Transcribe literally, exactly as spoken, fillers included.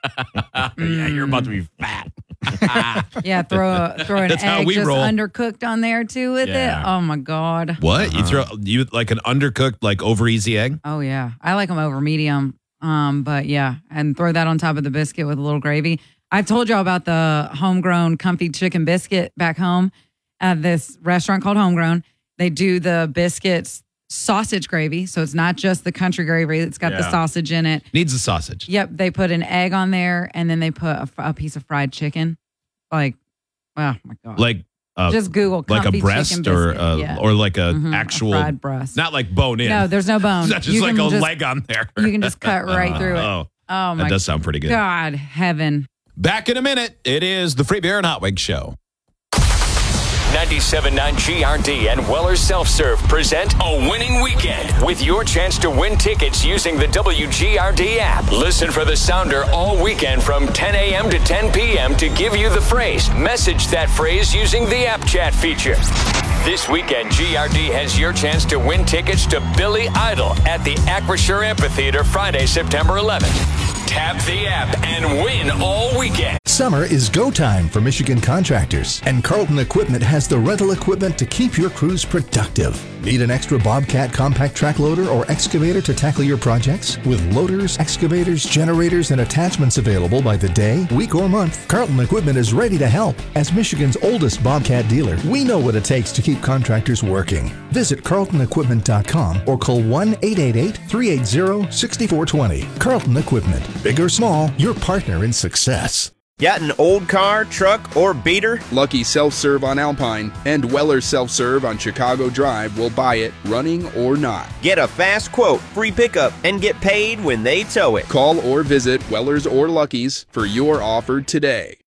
Yeah, you're about to be fat. Yeah, throw a, throw an That's how egg we just roll. undercooked on there too with Yeah. it. Oh my god. What? You throw you like an undercooked, like over easy egg? Oh yeah, I like them over medium. Um, but yeah, and throw that on top of the biscuit with a little gravy. I've told y'all about the homegrown comfy chicken biscuit back home at this restaurant called Homegrown. They do the biscuits sausage gravy, so it's not just the country gravy. It's got the Yeah. sausage in it. Needs a sausage. Yep, they put an egg on there, and then they put a, a piece of fried chicken. Like, oh my god! Like uh, Just Google like a comfy breast chicken or biscuit. uh, Yeah. or like a Mhm, a actual fried breast. not like bone in. No, there's no bone. It's not just You like can a just- leg on there. You can just cut right through it. Oh, Oh my that does sound pretty good. god, heaven! Back in a minute. It is the Free Beer and Hot Wings Show. ninety-seven point nine G R D and Weller's Self Serve present a winning weekend with your chance to win tickets using the W G R D app. Listen for the sounder all weekend from ten a.m. to ten p.m. to give you the phrase. Message that phrase using the app chat feature. This weekend, G R D has your chance to win tickets to Billy Idol at the Acrisure Amphitheater Friday, September eleventh. Tap the app and win all weekend. Summer is go time for Michigan contractors, and Carlton Equipment has the rental equipment to keep your crews productive. Need an extra Bobcat compact track loader or excavator to tackle your projects? With loaders, excavators, generators, and attachments available by the day, week, or month, Carlton Equipment is ready to help. As Michigan's oldest Bobcat dealer, we know what it takes to keep contractors working. Visit carlton equipment dot com or call one eight eight eight, three eight zero, six four two zero. Carlton Equipment. Big or small, your partner in success. Got an old car, truck, or beater? Lucky Self-Serve on Alpine and Weller Self-Serve on Chicago Drive will buy it, running or not. Get a fast quote, free pickup, and get paid when they tow it. Call or visit Weller's or Lucky's for your offer today.